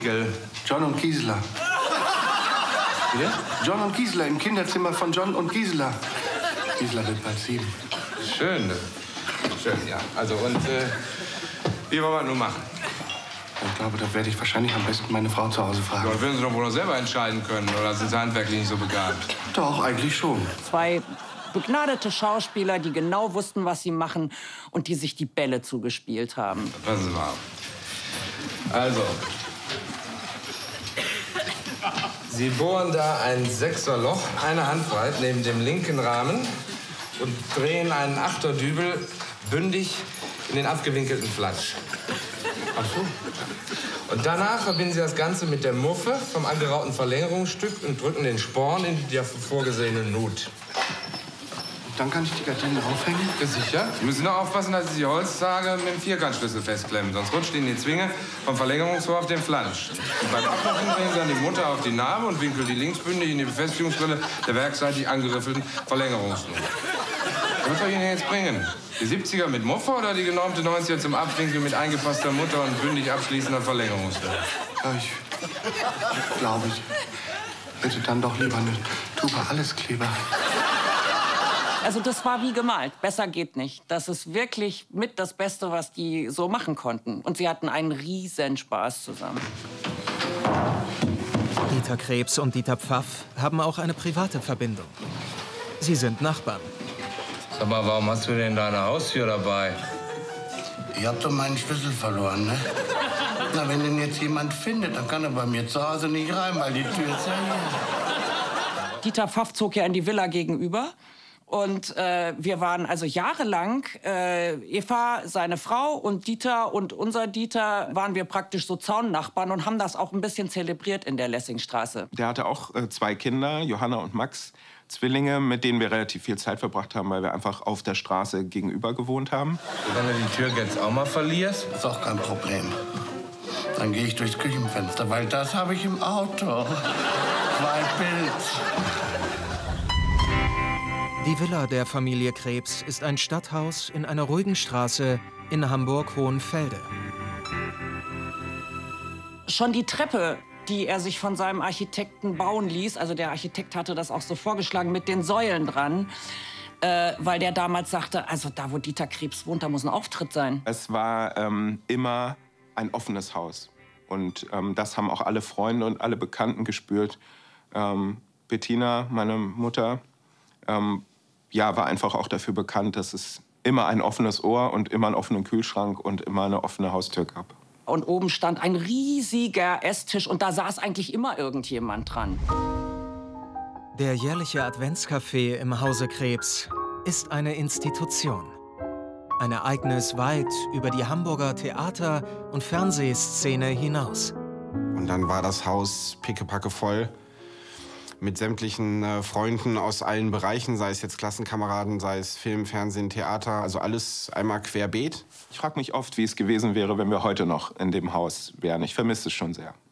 John und Gisela. Ja? John und Gisela im Kinderzimmer von John und Gisela. Gisela wird bald 7. Schön, ne? Schön, ja. Also, und wie wollen wir nun machen? Ich glaube, da werde ich wahrscheinlich am besten meine Frau zu Hause fragen. Ja, das werden Sie doch wohl noch selber entscheiden können. Oder sind Sie handwerklich nicht so begabt? Doch, eigentlich schon. 2 begnadete Schauspieler, die genau wussten, was sie machen und die sich die Bälle zugespielt haben. Passen Sie mal auf. Also. Sie bohren da ein 6er Loch, eine Handbreit neben dem linken Rahmen und drehen einen 8er Dübel bündig in den abgewinkelten Flatsch. Ach so. Und danach verbinden Sie das Ganze mit der Muffe vom angerauten Verlängerungsstück und drücken den Sporn in die dafür vorgesehene Nut. Dann kann ich die Gardinen aufhängen? Ist sicher? Sie müssen nur aufpassen, dass Sie die Holzzage mit dem Vierkantschlüssel festklemmen. Sonst rutscht Ihnen die Zwinge vom Verlängerungsrohr auf den Flansch. Und beim Abmachen bringen Sie dann die Mutter auf die Narbe und winkeln die linksbündig in die Befestigungsrille der werkseitig angeriffelten Verlängerungsnut. Was soll ich Ihnen jetzt bringen? Die 70er mit Muffe oder die genormte 90er zum Abwinkeln mit eingefasster Mutter und bündig abschließender Verlängerungsrille? Ja, ich glaube, ich hätte dann doch lieber eine Tube Alleskleber. Also das war wie gemalt. Besser geht nicht. Das ist wirklich mit das Beste, was die so machen konnten. Und sie hatten einen riesen Spaß zusammen. Dieter Krebs und Dieter Pfaff haben auch eine private Verbindung. Sie sind Nachbarn. Sag mal, warum hast du denn deine Haustür dabei? Ich hab doch meinen Schlüssel verloren, ne? Na, wenn den jetzt jemand findet, dann kann er bei mir zu Hause nicht rein, weil die Tür ist ja hier. Dieter Pfaff zog ja in die Villa gegenüber. Und wir waren also jahrelang, Eva, seine Frau und Dieter und unser Dieter, waren wir praktisch so Zaunnachbarn und haben das auch ein bisschen zelebriert in der Lessingstraße. Der hatte auch 2 Kinder, Johanna und Max, Zwillinge, mit denen wir relativ viel Zeit verbracht haben, weil wir einfach auf der Straße gegenüber gewohnt haben. Wenn du die Tür jetzt auch mal verlierst? Ist auch kein Problem. Dann gehe ich durchs Küchenfenster, weil das habe ich im Auto. 2 Bild. Die Villa der Familie Krebs ist ein Stadthaus in einer ruhigen Straße in Hamburg-Hohenfelde. Schon die Treppe, die er sich von seinem Architekten bauen ließ, also der Architekt hatte das auch so vorgeschlagen mit den Säulen dran, weil der damals sagte, also da, wo Dieter Krebs wohnt, da muss ein Auftritt sein. Es war immer ein offenes Haus. Und das haben auch alle Freunde und alle Bekannten gespürt. Bettina, meine Mutter, ja, war einfach auch dafür bekannt, dass es immer ein offenes Ohr und immer einen offenen Kühlschrank und immer eine offene Haustür gab. Und oben stand ein riesiger Esstisch und da saß eigentlich immer irgendjemand dran. Der jährliche Adventscafé im Hause Krebs ist eine Institution. Ein Ereignis weit über die Hamburger Theater- und Fernsehszene hinaus. Und dann war das Haus pickepacke voll mit sämtlichen Freunden aus allen Bereichen, sei es jetzt Klassenkameraden, sei es Film, Fernsehen, Theater, also alles einmal querbeet. Ich frage mich oft, wie es gewesen wäre, wenn wir heute noch in dem Haus wären. Ich vermisse es schon sehr.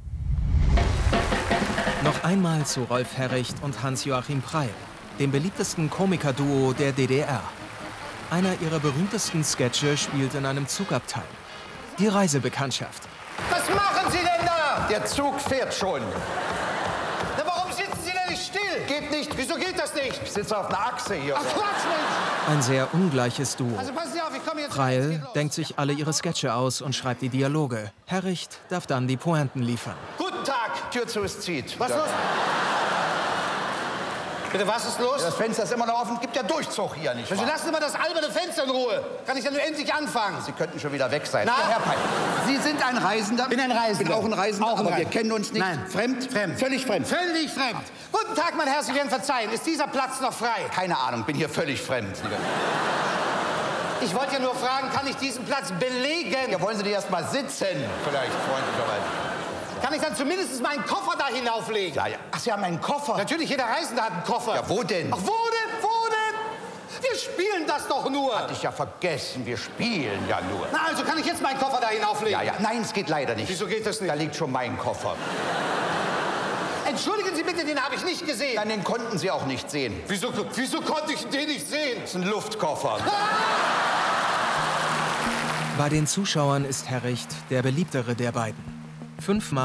Noch einmal zu Rolf Herricht und Hans-Joachim Preil, dem beliebtesten Komikerduo der DDR. Einer ihrer berühmtesten Sketche spielt in einem Zugabteil. Die Reisebekanntschaft. Was machen Sie denn da? Der Zug fährt schon. Na, warum sitzen Sie denn nicht still? Geht nicht. Wieso geht das nicht? Ich sitze auf einer Achse hier. Ach, Quatsch, Mensch! Ein sehr ungleiches Duo. Also passen Sie auf, ich komme jetzt... Preil denkt sich alle ihre Sketche aus und schreibt die Dialoge. Herricht darf dann die Pointen liefern. Guten Tag. Tür zu, es zieht. Was Ja. los? Bitte, was ist los? Das Fenster ist immer noch offen. Gibt ja Durchzug hier, nicht Sie wahr? lassen immer das alberne Fenster in Ruhe. Kann ich ja nur endlich anfangen? Sie könnten schon wieder weg sein. Na? Herr Peil, Sie sind ein Reisender? Bin ein Reisender. Bin auch ein Reisender, Auch ein aber wir Reisender. kennen uns nicht. Nein. Fremd? Fremd. Völlig fremd. Völlig fremd. Guten Tag, mein Herr, Sie werden verzeihen. Ist dieser Platz noch frei? Keine Ahnung, bin hier völlig fremd. Ich wollte ja nur fragen, kann ich diesen Platz belegen? Ja, wollen Sie die erst mal sitzen? Vielleicht, freundlicherweise. Kann ich dann zumindest meinen Koffer da hinauflegen? Ja, ja. Ach, Sie haben einen Koffer? Natürlich, jeder Reisende hat einen Koffer. Ja, wo denn? Ach, wo denn? Wo denn? Wir spielen das doch nur. Hatte ich ja vergessen, wir spielen ja nur. Na, also kann ich jetzt meinen Koffer da hinauflegen? Ja, ja, nein, es geht leider nicht. Wieso geht das nicht? Da liegt schon mein Koffer. Entschuldigen Sie bitte, den habe ich nicht gesehen. Nein, den konnten Sie auch nicht sehen. Wieso konnte ich den nicht sehen? Das ist ein Luftkoffer. Bei den Zuschauern ist Herricht der beliebtere der beiden. 5-mal